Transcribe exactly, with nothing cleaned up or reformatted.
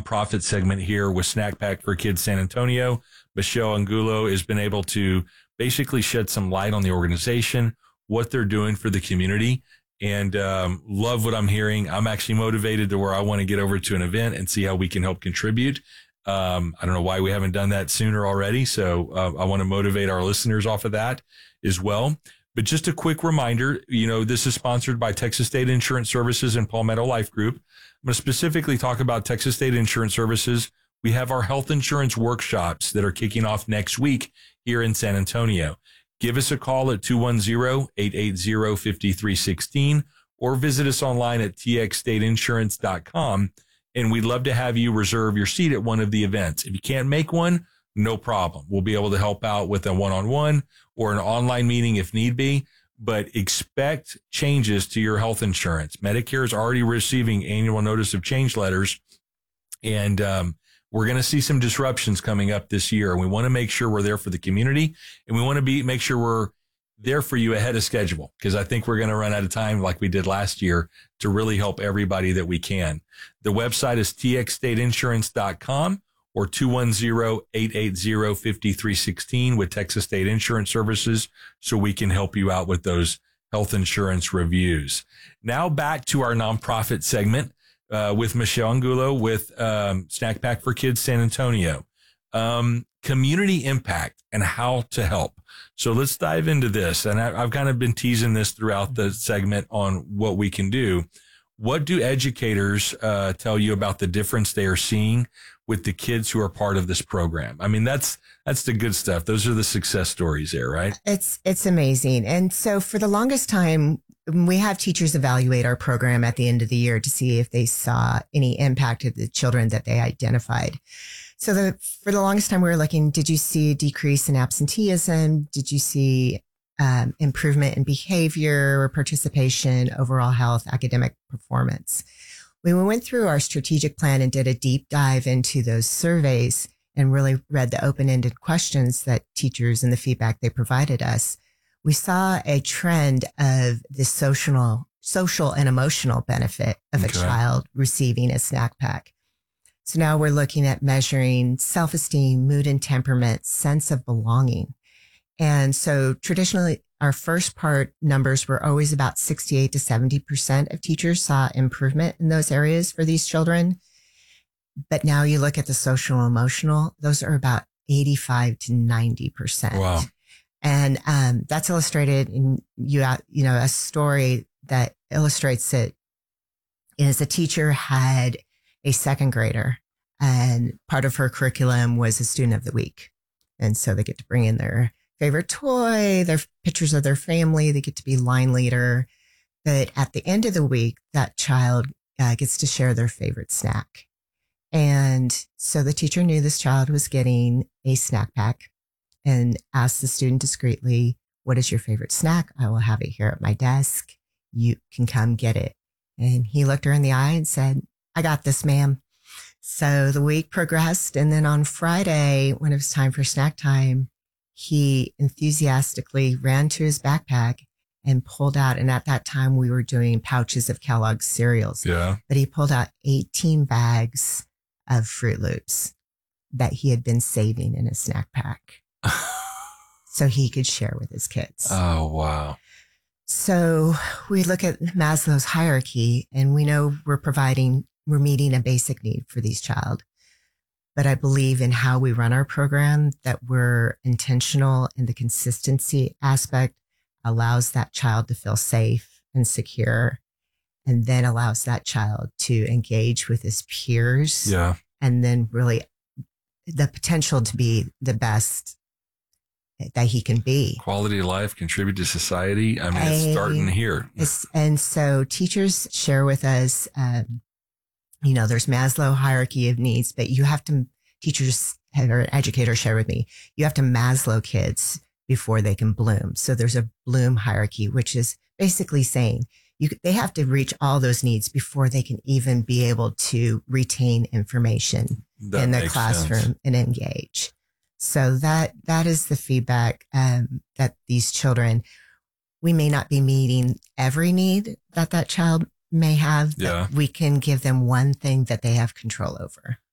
nonprofit segment here with Snack Pack for Kids San Antonio. Michelle Angulo has been able to basically shed some light on the organization, what they're doing for the community, and um, love what I'm hearing. I'm actually motivated to where I want to get over to an event and see how we can help contribute. Um, I don't know why we haven't done that sooner already. So uh, I want to motivate our listeners off of that as well. But just a quick reminder, you know, this is sponsored by Texas State Insurance Services and Palmetto Life Group. I'm going to specifically talk about Texas State Insurance Services. We have our health insurance workshops that are kicking off next week here in San Antonio. Give us a call at two one zero, eight eight zero, five three one six or visit us online at t x state insurance dot com. And we'd love to have you reserve your seat at one of the events. If you can't make one, no problem. We'll be able to help out with a one-on-one or an online meeting if need be, but expect changes to your health insurance. Medicare is already receiving annual notice of change letters, and um, we're going to see some disruptions coming up this year. And we want to make sure we're there for the community, and we want to be make sure we're there for you ahead of schedule, because I think we're going to run out of time like we did last year to really help everybody that we can. The website is t x state insurance dot com or two one zero, eight eight zero, five three one six with Texas State Insurance Services, so we can help you out with those health insurance reviews. Now back to our nonprofit segment uh, with Michelle Angulo with um, Snack Pack for Kids San Antonio. Um, community impact and how to help. So let's dive into this. And I, I've kind of been teasing this throughout the segment on what we can do. What do educators uh, tell you about the difference they are seeing with the kids who are part of this program? I mean, that's that's the good stuff. Those are the success stories there, right? It's it's amazing. And so for the longest time, we have teachers evaluate our program at the end of the year to see if they saw any impact of the children that they identified. So the, for the longest time, we were looking, did you see a decrease in absenteeism? Did you see um, improvement in behavior or participation, overall health, academic performance? When we went through our strategic plan and did a deep dive into those surveys and really read the open-ended questions that teachers and the feedback they provided us, we saw a trend of the social, social and emotional benefit of okay. a child receiving a snack pack. So now we're looking at measuring self-esteem, mood and temperament, sense of belonging. And so traditionally, our first part numbers were always about sixty-eight to seventy percent of teachers saw improvement in those areas for these children. But now you look at the social and emotional, those are about eighty-five to ninety percent. Wow. And um, that's illustrated in, you, you know, a story that illustrates it is a teacher had a second grader, and part of her curriculum was a student of the week. And so they get to bring in their favorite toy, their pictures of their family. They get to be line leader. But at the end of the week, that child uh, gets to share their favorite snack. And so the teacher knew this child was getting a snack pack and asked the student discreetly, what is your favorite snack? I will have it here at my desk. You can come get it. And he looked her in the eye and said, I got this, ma'am. So the week progressed. And then on Friday, when it was time for snack time, he enthusiastically ran to his backpack and pulled out. And at that time, we were doing pouches of Kellogg's cereals. Yeah. But he pulled out eighteen bags of Fruit Loops that he had been saving in his snack pack so he could share with his kids. Oh, wow. So we look at Maslow's hierarchy and we know we're providing We're meeting a basic need for these child. But I believe in how we run our program, that we're intentional, and the consistency aspect allows that child to feel safe and secure, and then allows that child to engage with his peers. Yeah. And then really the potential to be the best that he can be. Quality of life, contribute to society. I mean, I, it's starting here. It's, and so teachers share with us, um, you know, there's Maslow hierarchy of needs, but you have to, teachers or educators share with me, you have to Maslow kids before they can bloom. So there's a Bloom hierarchy, which is basically saying you, they have to reach all those needs before they can even be able to retain information That in the makes classroom sense. and engage. So that, that is the feedback um, that these children, we may not be meeting every need that that child may have, Yeah. but we can give them one thing that they have control over.